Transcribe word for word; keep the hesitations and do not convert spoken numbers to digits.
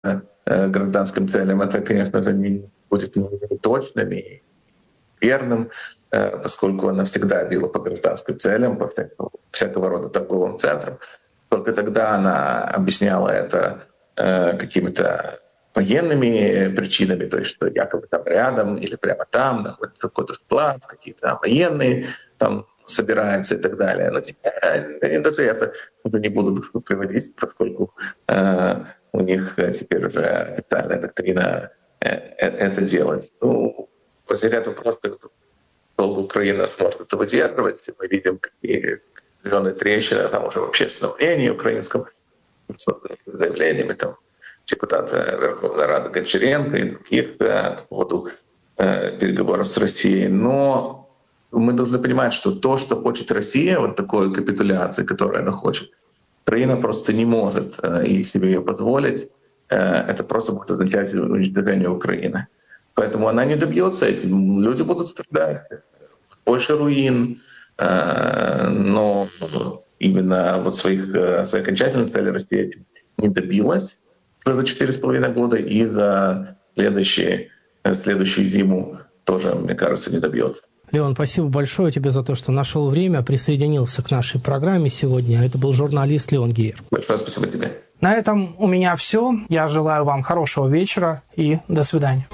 гражданским целям, это, конечно же, не будет не точным и верным, поскольку она всегда била по гражданским целям, по всякого рода торговым центрам. Только тогда она объясняла это какими-то военными причинами, то есть что якобы там рядом или прямо там находится какой-то склад, какие-то военные там собираются и так далее. Но теперь они даже это уже не будут приводить, поскольку э, у них теперь уже официальная доктрина э, это делать. Ну, возникает вопрос, как долго Украина сможет это выдерживать. Мы видим, какие определенные трещины там уже в общественном мнении украинском, с заявлениями там депутата Верховной Рады Гончаренко и других по поводу переговоров с Россией. Но мы должны понимать, что то, что хочет Россия, вот такой капитуляции, которую она хочет, Украина просто не может и себе ее позволить. Это просто будет означать уничтожение Украины. Поэтому она не добьется этим. Люди будут страдать. Больше руин. Но именно вот своих, своей окончательной цели Россия не добилась за четыре с половиной года, и за следующие, следующую зиму тоже, мне кажется, не добьется. Леон, спасибо большое тебе за то, что нашел время, присоединился к нашей программе сегодня. Это был журналист Леон Гейер. Большое спасибо тебе. На этом у меня все. Я желаю вам хорошего вечера и до свидания.